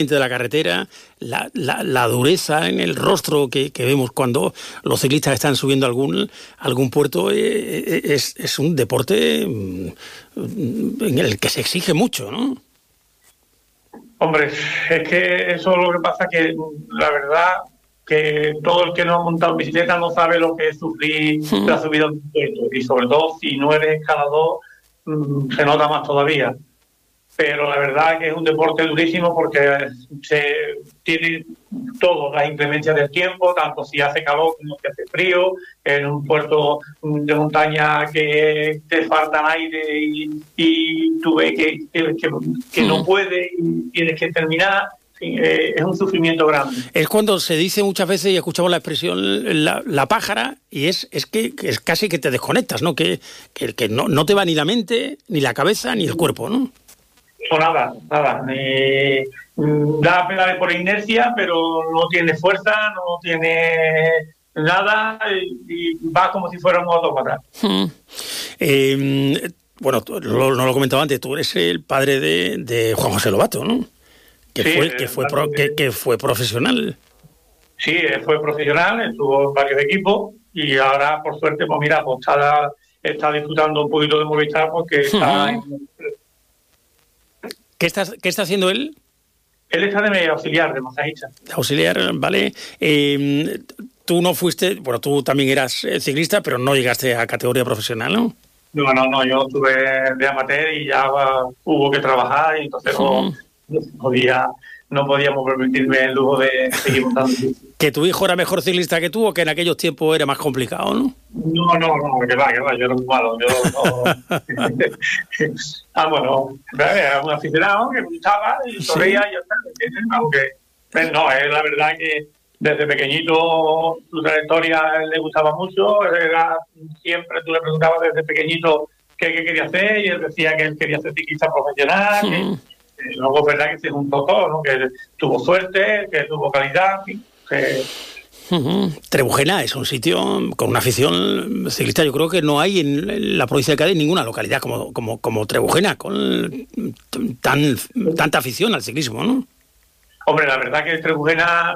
de la carretera, la dureza en el rostro que vemos cuando los ciclistas están subiendo algún puerto, es un deporte en el que se exige mucho, ¿no? Hombre, es que eso es lo que pasa, que la verdad que todo el que no ha montado en bicicleta no sabe lo que es sufrir la subida de un puerto, y sobre todo si no eres escalador se nota más todavía. Pero la verdad que es un deporte durísimo porque se tiene todas las inclemencias del tiempo, tanto si hace calor como si hace frío, en un puerto de montaña que te falta aire y tú ves que no puedes y tienes que terminar. Es un sufrimiento grande. Es cuando se dice muchas veces, y escuchamos la expresión, la pájara, y es que es casi que te desconectas, ¿no? Que no te va ni la mente, ni la cabeza, ni el cuerpo, ¿no? No, nada. Da pedales por inercia, pero no tiene fuerza, no tiene nada, y va como si fuera un autómata. Bueno, no lo comentaba antes, tú eres el padre de Juan José Lobato, ¿no? Que fue profesional. Sí, fue profesional, estuvo en varios equipos y ahora, por suerte, pues mira, pues está disfrutando un poquito de Movistar porque está ¿Qué está haciendo él? Él está de auxiliar, de masajista. Auxiliar, vale. Tú no fuiste, bueno, tú también eras ciclista, pero no llegaste a categoría profesional, ¿no? No, yo estuve de amateur y ya hubo que trabajar y entonces no podíamos permitirme el lujo de seguir montando. ¿Que tu hijo era mejor ciclista que tú o que en aquellos tiempos era más complicado, no? No, que va, yo era muy malo. Bueno, era un aficionado que gustaba y corría y ya está, ¿entiendes? Aunque, no, es la verdad que desde pequeñito su trayectoria le gustaba mucho, siempre tú le preguntabas desde pequeñito qué quería hacer y él decía que él quería ser ciclista profesional, luego es verdad que se juntó todo, ¿no? Que tuvo suerte, que tuvo calidad, que... Trebujena es un sitio con una afición ciclista. Yo creo que no hay en la provincia de Cádiz ninguna localidad como Trebujena con tanta afición al ciclismo, ¿no? Hombre, la verdad que Trebujena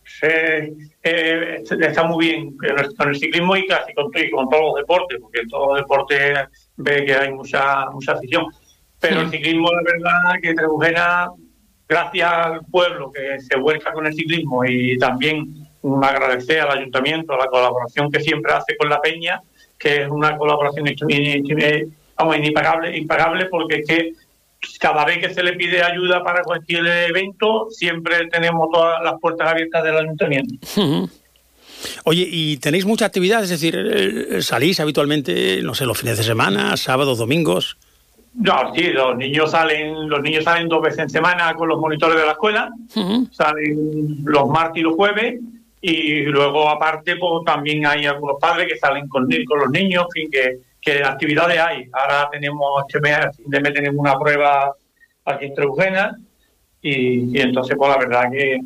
está muy bien con el ciclismo y casi con todos los deportes, porque en todos los deportes ve que hay mucha afición. Pero el ciclismo, la verdad que Trebujena, gracias al pueblo que se vuelca con el ciclismo, y también agradecer al ayuntamiento la colaboración que siempre hace con la Peña, que es una colaboración impagable, porque es que cada vez que se le pide ayuda para cualquier evento, siempre tenemos todas las puertas abiertas del ayuntamiento. Oye, ¿y tenéis mucha actividad? Es decir, ¿salís habitualmente, no sé, los fines de semana, sábados, domingos? No, sí, los niños salen 2 veces en semana con los monitores de la escuela, salen los martes y los jueves, y luego aparte pues también hay algunos padres que salen con los niños, en fin, que actividades hay. Ahora tenemos tenemos una prueba aquí en Trebujena y entonces pues la verdad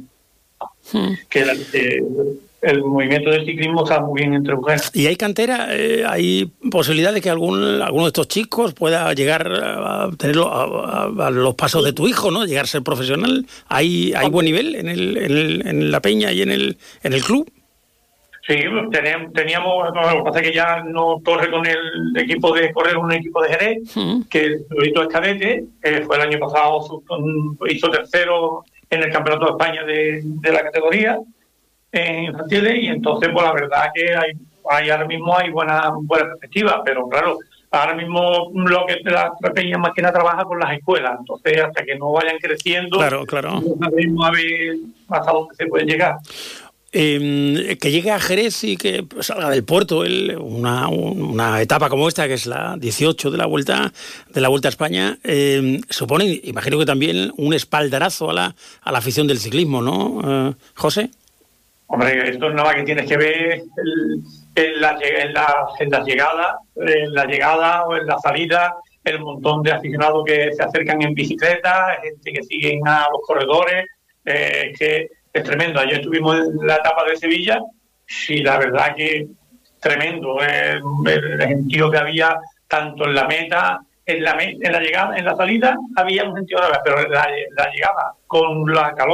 que el movimiento del ciclismo está muy bien en Trebujena. ¿Y hay cantera? ¿Hay posibilidad de que alguno de estos chicos pueda llegar a tener a los pasos de tu hijo, ¿no? Llegar a ser profesional? ¿Hay buen nivel en la peña y en el club? Sí, teníamos, lo que pasa es que ya no corre con el equipo un equipo de Jerez, que el Lorito es cadete, fue el año pasado, hizo tercero en el Campeonato de España de la categoría en infantiles, y entonces pues la verdad que ahora mismo hay buena perspectiva, pero claro, ahora mismo lo que la peña más que nada trabaja con las escuelas, entonces hasta que no vayan creciendo, claro. no sabemos a ver hasta dónde se puede llegar. Que llegue a Jerez y que salga del puerto una etapa como esta, que es la 18 de la Vuelta a España, supone, imagino que también un espaldarazo a la afición del ciclismo, ¿no, José? Hombre, esto es nada que tienes que ver en la llegada o en la salida, el montón de aficionados que se acercan en bicicleta, gente que siguen a los corredores, que es tremendo. Ayer estuvimos en la etapa de Sevilla y la verdad que tremendo el gentío que había tanto en la meta en la llegada, en la salida había un sentido de pero la llegada con la calor